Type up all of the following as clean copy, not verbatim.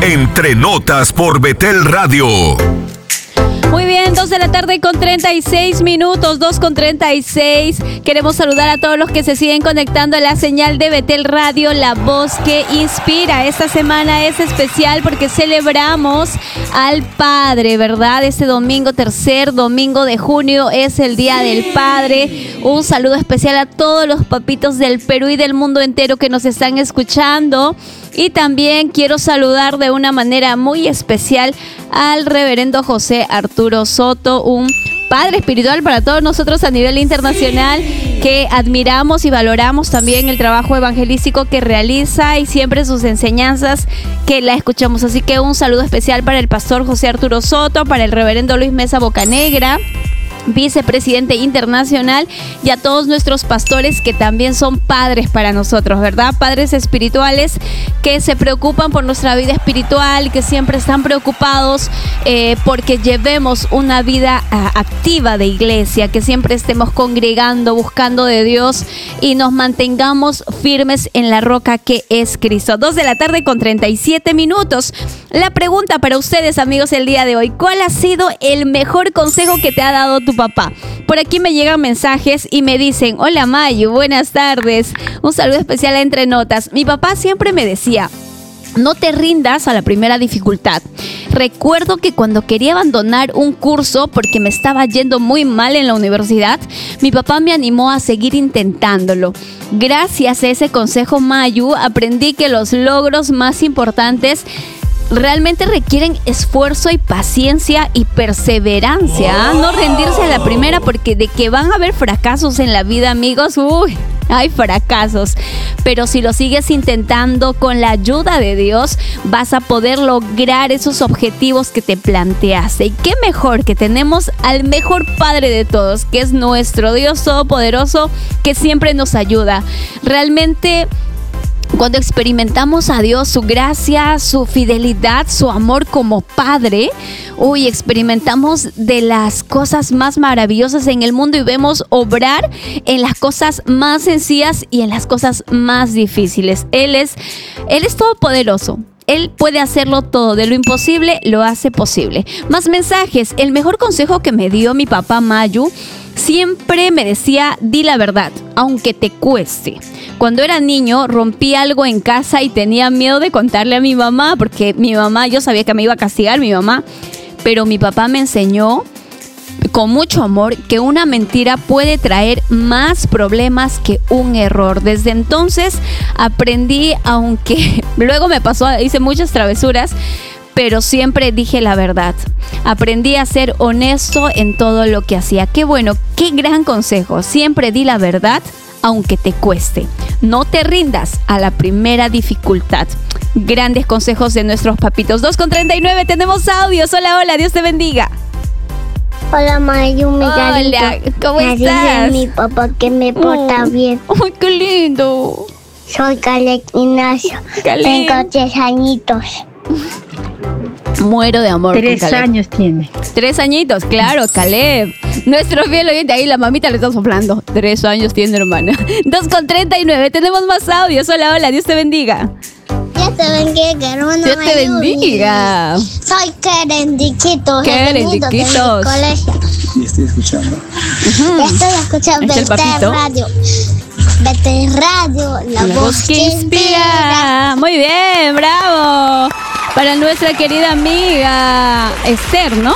Entre Notas por Betel Radio. Muy bien, 2 de la tarde con 36 minutos, 2:36. Queremos saludar a todos los que se siguen conectando a la señal de Betel Radio, la voz que inspira. Esta semana es especial porque celebramos al Padre, ¿verdad? Este domingo, tercer domingo de junio, es el Día del Padre. Un saludo especial a todos los papitos del Perú y del mundo entero que nos están escuchando. Y también quiero saludar de una manera muy especial al reverendo José Arturo Soto, un padre espiritual para todos nosotros a nivel internacional, que admiramos y valoramos también el trabajo evangelístico que realiza y siempre sus enseñanzas que la escuchamos. Así que un saludo especial para el pastor José Arturo Soto, para el reverendo Luis Mesa Bocanegra, vicepresidente internacional, y a todos nuestros pastores que también son padres para nosotros, ¿verdad? Padres espirituales que se preocupan por nuestra vida espiritual, que siempre están preocupados porque llevemos una vida activa de iglesia, que siempre estemos congregando, buscando de Dios y nos mantengamos firmes en la roca que es Cristo. 2 de la tarde con 37 minutos. La pregunta para ustedes, amigos, el día de hoy: ¿cuál ha sido el mejor consejo que te ha dado tu papá? Por aquí me llegan mensajes y me dicen: hola Mayu, buenas tardes. Un saludo especial a Entre Notas. Mi papá siempre me decía: no te rindas a la primera dificultad. Recuerdo que cuando quería abandonar un curso porque me estaba yendo muy mal en la universidad, mi papá me animó a seguir intentándolo. Gracias a ese consejo, Mayu, aprendí que los logros más importantes realmente requieren esfuerzo y paciencia y perseverancia. No rendirse a la primera, porque de que van a haber fracasos en la vida, amigos, hay fracasos. Pero si lo sigues intentando con la ayuda de Dios, vas a poder lograr esos objetivos que te planteaste. Y qué mejor que tenemos al mejor Padre de todos, que es nuestro Dios Todopoderoso, que siempre nos ayuda. Realmente, cuando experimentamos a Dios, su gracia, su fidelidad, su amor como Padre, experimentamos de las cosas más maravillosas en el mundo y vemos obrar en las cosas más sencillas y en las cosas más difíciles. Él es todopoderoso. Él puede hacerlo todo, de lo imposible lo hace posible. Más mensajes. El mejor consejo que me dio mi papá, Mayu, siempre me decía: di la verdad, aunque te cueste. Cuando era niño rompí algo en casa y tenía miedo de contarle a mi mamá, porque yo sabía que me iba a castigar mi mamá, pero mi papá me enseñó con mucho amor que una mentira puede traer más problemas que un error. Desde entonces aprendí, aunque luego hice muchas travesuras, pero siempre dije la verdad. Aprendí a ser honesto en todo lo que hacía. Qué bueno, qué gran consejo. Siempre di la verdad, aunque te cueste. No te rindas a la primera dificultad. Grandes consejos de nuestros papitos. 2:39, tenemos audios. Hola, hola, Dios te bendiga. Hola Mayu, Miguelito. Hola, ¿cómo estás? Dice mi papá que me porta bien. ¡Ay, qué lindo! Soy Caleb Ignacio. Caleb. Tengo 3 añitos. Muero de amor. 3 años tiene. 3 añitos, claro, Caleb. Nuestro fiel oyente, ahí la mamita le está soplando. 3 años tiene, hermana. 2:39, tenemos más audios. Hola, hola, Dios te bendiga. Dios te bendiga, hermano. Dios te bendiga. Soy Kerendiquitos. Kerendiquitos. Y estoy escuchando. Estoy escuchando Betel Radio. Betel Radio, la voz que inspira. Muy bien, bravo. Para nuestra querida amiga Esther, ¿no?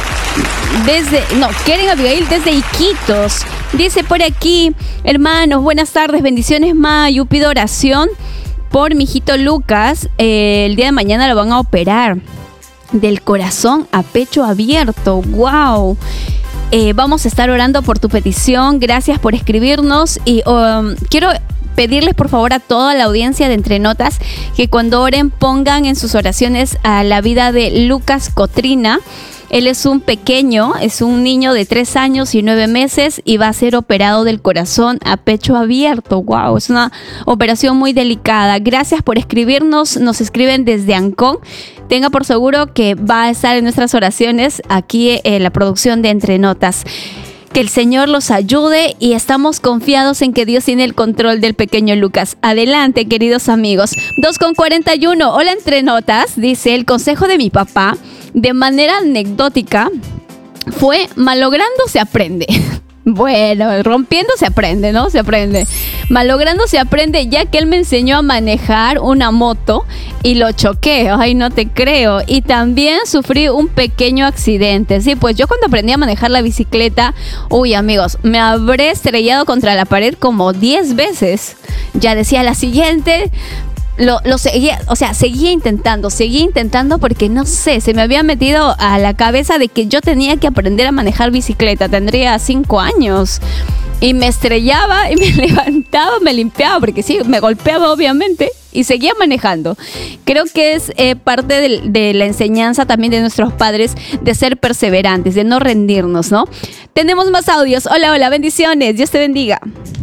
Keren Abigail desde Iquitos. Dice por aquí: hermanos, buenas tardes, bendiciones, Mayu. Pido oración por mi hijito Lucas. El día de mañana lo van a operar del corazón a pecho abierto. ¡Wow! Vamos a estar orando por tu petición. Gracias por escribirnos. Y quiero pedirles por favor a toda la audiencia de Entre Notas que cuando oren pongan en sus oraciones a la vida de Lucas Cotrina. Él es un niño de 3 años y 9 meses y va a ser operado del corazón a pecho abierto. ¡Wow! Es una operación muy delicada. Gracias por escribirnos. Nos escriben desde Ancón. Tenga por seguro que va a estar en nuestras oraciones aquí en la producción de Entre Notas. Que el Señor los ayude y estamos confiados en que Dios tiene el control del pequeño Lucas. Adelante, queridos amigos. 2:41. Hola, entre notas. Dice, el consejo de mi papá, de manera anecdótica, fue: malogrando se aprende. Bueno, rompiendo se aprende, ¿no? Se aprende. Malogrando se aprende, ya que él me enseñó a manejar una moto y lo choqué. Ay, no te creo. Y también sufrí un pequeño accidente. Sí, pues yo cuando aprendí a manejar la bicicleta, uy, amigos, me habré estrellado contra la pared como 10 veces. Ya decía la siguiente. Lo seguía, o sea, seguía intentando porque no sé, se me había metido a la cabeza de que yo tenía que aprender a manejar bicicleta. Tendría 5 años y me estrellaba y me levantaba, me limpiaba, porque sí, me golpeaba obviamente y seguía manejando. Creo que es parte de la enseñanza también de nuestros padres de ser perseverantes, de no rendirnos, ¿no? Tenemos más audios. Hola, bendiciones, Dios te bendiga.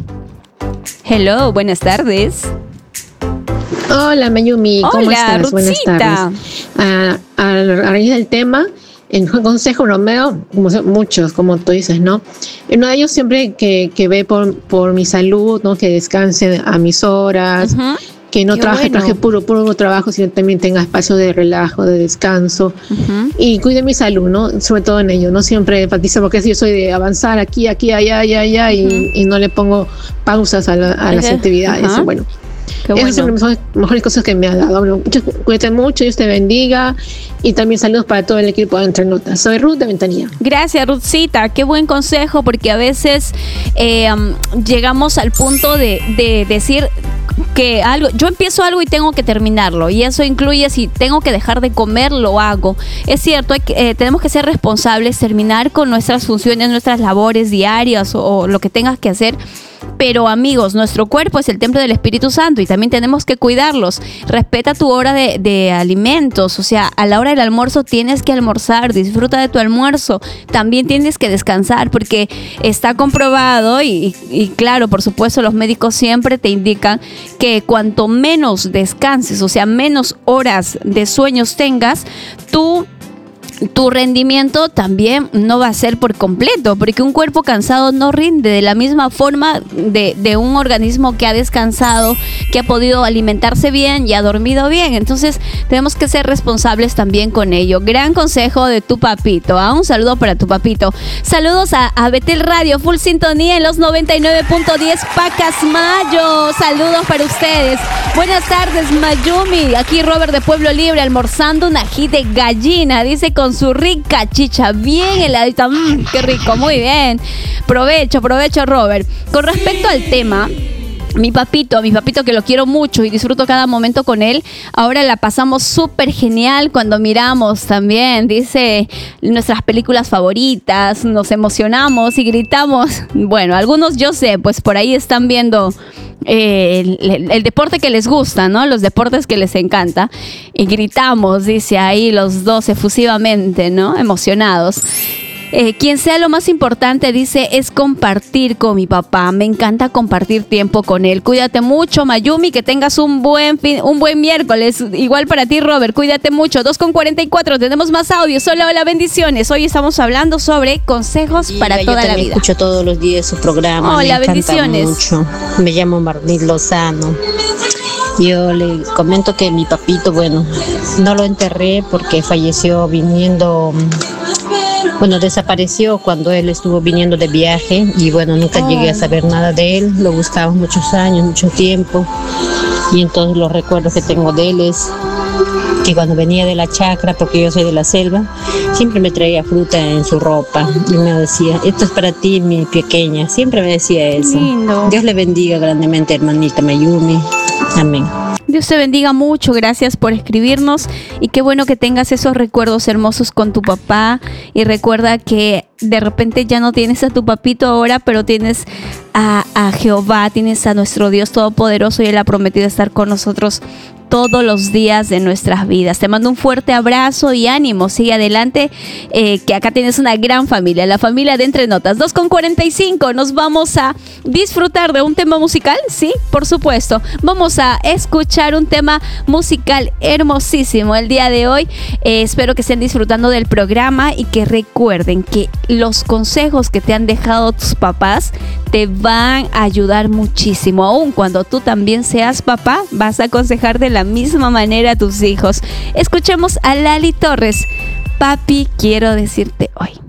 Hello, buenas tardes. Hola Mayumi, ¿cómo estás? Ruthcita. Buenas tardes. A raíz del tema, en consejo Romeo, como muchos, como tú dices, ¿no? Uno de ellos siempre que ve por mi salud, ¿no? Que descanse a mis horas, que no trabaje puro trabajo, sino también tenga espacio de relajo, de descanso, y cuide mi salud, ¿no? Sobre todo en ello, no siempre enfatizo, porque yo soy de avanzar aquí, allá, y no le pongo pausas a las actividades. Bueno. Esas son las mejores cosas que me ha dado. Bueno, cuídate mucho, Dios te bendiga. Y también saludos para todo el equipo de Entre Notas. Soy Ruth de Ventanilla. Gracias, Ruthcita. Qué buen consejo, porque a veces llegamos al punto de decir que yo empiezo algo y tengo que terminarlo, y eso incluye si tengo que dejar de comer, lo hago. Es cierto, tenemos que ser responsables, terminar con nuestras funciones, nuestras labores diarias o lo que tengas que hacer. Pero amigos, nuestro cuerpo es el templo del Espíritu Santo y también tenemos que cuidarlos. Respeta tu hora de alimentos, o sea, a la hora del almuerzo tienes que almorzar, disfruta de tu almuerzo. También tienes que descansar, porque está comprobado y claro, por supuesto, los médicos siempre te indican que cuanto menos descanses, o sea, menos horas de sueños tengas, tu rendimiento también no va a ser por completo, porque un cuerpo cansado no rinde de la misma forma de un organismo que ha descansado, que ha podido alimentarse bien y ha dormido bien. Entonces tenemos que ser responsables también con ello. Gran consejo de tu papito. Un saludo para tu papito. Saludos a Betel Radio, full sintonía en los 99.10 Pacasmayo. Saludos para ustedes. Buenas tardes, Mayumi. Aquí Robert de Pueblo Libre almorzando un ají de gallina, dice, con su rica chicha bien heladita. Qué rico, muy bien. Provecho, Robert. Con respecto al tema, mi papito que lo quiero mucho y disfruto cada momento con él, ahora la pasamos súper genial cuando miramos también, dice, nuestras películas favoritas, nos emocionamos y gritamos. Bueno, algunos yo sé, pues por ahí están viendo el deporte que les gusta, ¿no? Los deportes que les encanta, y gritamos, dice ahí los dos efusivamente, ¿no? Emocionados. Quien sea lo más importante, dice, es compartir con mi papá. Me encanta compartir tiempo con él. Cuídate mucho, Mayumi, que tengas un buen miércoles. Igual para ti, Robert, cuídate mucho. 2:44, tenemos más audios. Hola, bendiciones. Hoy estamos hablando sobre consejos para toda la vida. Escucho todos los días su programa. Hola, bendiciones. Mucho. Me llamo Marnil Lozano. Yo le comento que mi papito, bueno, no lo enterré porque falleció viniendo... Bueno, desapareció cuando él estuvo viniendo de viaje y bueno, nunca llegué a saber nada de él. Lo buscaba muchos años, mucho tiempo, y entonces los recuerdos que tengo de él es que cuando venía de la chacra, porque yo soy de la selva, siempre me traía fruta en su ropa y me decía, esto es para ti, mi pequeña. Siempre me decía eso. Lindo. Dios le bendiga grandemente, hermanita Mayumi. Amén. Dios te bendiga mucho, gracias por escribirnos y qué bueno que tengas esos recuerdos hermosos con tu papá, y recuerda que de repente ya no tienes a tu papito ahora, pero tienes a Jehová, tienes a nuestro Dios Todopoderoso, y Él ha prometido estar con nosotros todos los días de nuestras vidas. Te mando un fuerte abrazo y ánimo, sigue adelante, que acá tienes una gran familia, la familia de Entre Notas. 2:45, nos vamos a disfrutar de un tema musical, sí, por supuesto. Vamos a escuchar un tema musical hermosísimo el día de hoy. Espero que estén disfrutando del programa y que recuerden que los consejos que te han dejado tus papás te van a ayudar muchísimo. Aún cuando tú también seas papá, vas a aconsejar de la misma manera a tus hijos. Escuchemos a Lali Torres. Papi, quiero decirte hoy.